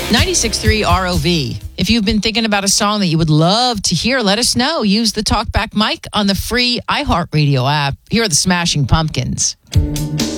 96.3 ROV. If you've been thinking about a song that you would love to hear, let us know. Use the TalkBack mic on the free iHeartRadio app. Here are the Smashing Pumpkins.